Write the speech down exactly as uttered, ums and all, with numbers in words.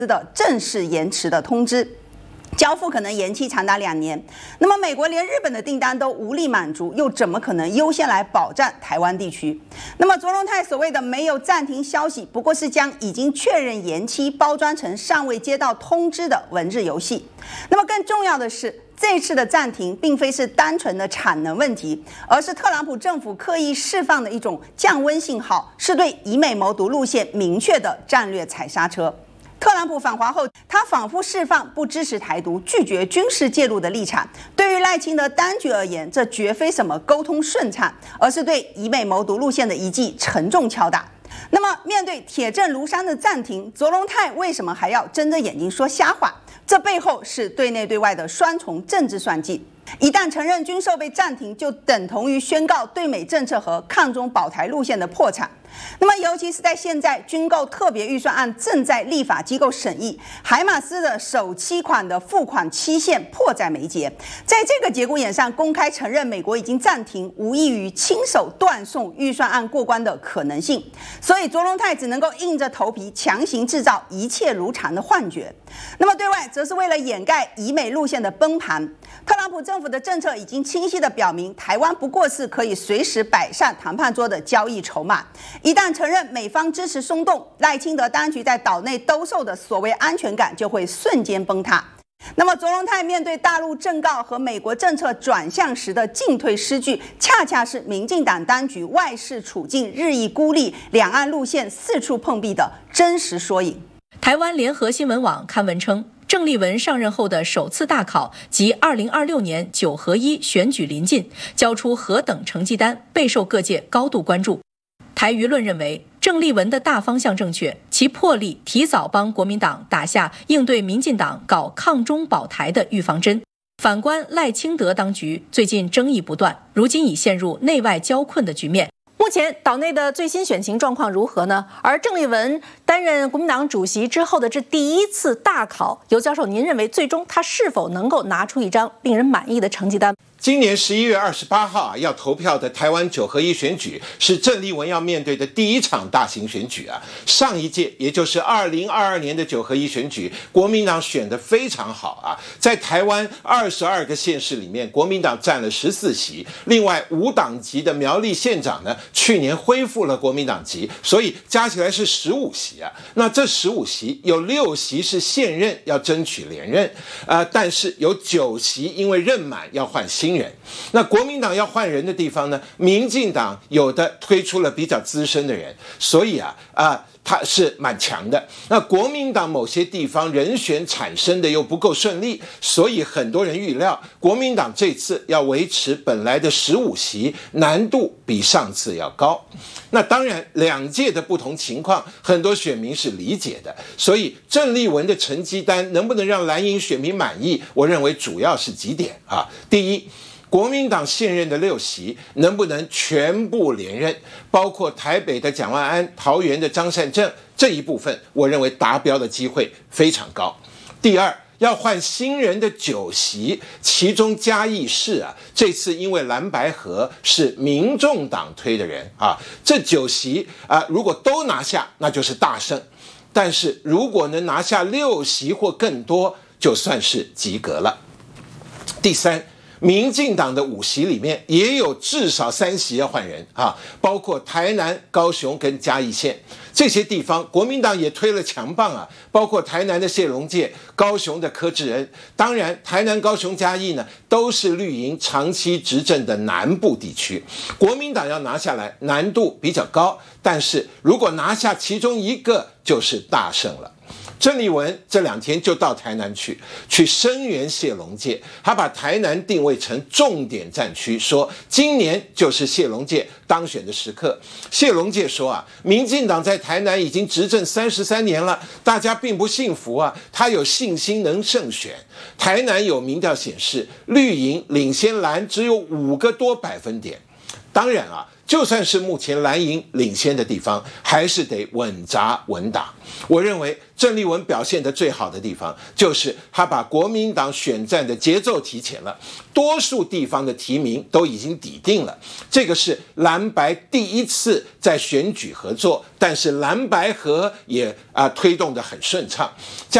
的正式延迟的通知。交付可能延期长达两年，那么美国连日本的订单都无力满足，又怎么可能优先来保障台湾地区？那么卓荣泰所谓的没有暂停消息，不过是将已经确认延期包装成尚未接到通知的文字游戏。那么更重要的是，这次的暂停并非是单纯的产能问题，而是特朗普政府刻意释放的一种降温信号，是对以美谋独路线明确的战略踩刹车。特朗普访华后，他仿佛释放不支持台独、拒绝军事介入的立场。对于赖清德当局而言，这绝非什么沟通顺畅，而是对以美谋独路线的一记沉重敲打。那么，面对铁证如山的暂停，卓荣泰为什么还要睁着眼睛说瞎话？这背后是对内对外的双重政治算计。一旦承认军售被暂停，就等同于宣告对美政策和抗中保台路线的破产。那么，尤其是在现在军购特别预算案正在立法机构审议，海马斯的首期款的付款期限迫在眉睫，在这个节骨眼上公开承认美国已经暂停，无异于亲手断送预算案过关的可能性。所以，卓荣泰只能够硬着头皮强行制造一切如常的幻觉。那么，对外则是为了掩盖以美路线的崩盘，特朗普政府的政策已经清晰地表明，台湾不过是可以随时摆上谈判桌的交易筹码。一旦承认美方支持松动，赖清德当局在岛内兜售的所谓安全感就会瞬间崩塌。那么，卓荣泰面对大陆政告和美国政策转向时的进退失据，恰恰是民进党当局外事处境日益孤立、两岸路线四处碰壁的真实缩影。 台湾联合新闻网刊文称，郑丽文上任后的首次大考及二零二六年九合一选举临近，交出何等成绩单，备受各界高度关注。台舆论认为，郑丽文的大方向正确，其魄力提早帮国民党打下应对民进党搞抗中保台的预防针。反观赖清德当局，最近争议不断，如今已陷入内外交困的局面。目前岛内的最新选情状况如何呢？而郑丽文担任国民党主席之后的这第一次大考，尤教授，您认为最终他是否能够拿出一张令人满意的成绩单？ 今年十一月二十八号啊，要投票的台湾九合一选举是郑丽文要面对的第一场大型选举啊。上一届，也就是二零二二年的九合一选举，国民党选得非常好啊，在台湾二十二个县市里面，国民党占了十四席，另外无党籍的苗栗县长呢，去年恢复了国民党籍，所以加起来是十五席啊。那这十五席有六席是现任要争取连任，呃，但是有九席因为任满要换新人。那国民党要换人的地方呢，民进党有的推出了比较资深的人，所以啊啊。呃它是蛮强的。那国民党某些地方人选产生的又不够顺利，所以很多人预料国民党这次要维持本来的十五席，难度比上次要高。那当然，两届的不同情况，很多选民是理解的。所以郑丽文的成绩单能不能让蓝营选民满意，我认为主要是几点啊。第一，国民党现任的六席能不能全部连任，包括台北的蒋万安、桃园的张善政这一部分，我认为达标的机会非常高。第二，要换新人的九席，其中嘉义市啊，这次因为蓝白合是民众党推的人啊，这九席啊，如果都拿下，那就是大胜。但是如果能拿下六席或更多，就算是及格了。第三，民进党的五席里面也有至少三席要换人啊，包括台南、高雄跟嘉义县这些地方，国民党也推了强棒啊，包括台南的谢龙介、高雄的柯志恩。当然，台南、高雄、嘉义呢，都是绿营长期执政的南部地区，国民党要拿下来难度比较高，但是如果拿下其中一个，就是大胜了。郑丽文这两天就到台南去，去声援谢龙介，他把台南定位成重点战区，说今年就是谢龙介当选的时刻。谢龙介说啊，民进党在台南已经执政三十三年了，大家并不信服啊，他有信心能胜选。台南有民调显示，绿营领先蓝只有五个多百分点。当然啊， 就算是目前蓝营领先的地方，还是得稳扎稳打。我认为郑丽文表现得最好的地方，就是他把国民党选战的节奏提前了，多数地方的提名都已经底定了。这个是蓝白第一次在选举合作，但是蓝白合也啊、呃、推动得很顺畅。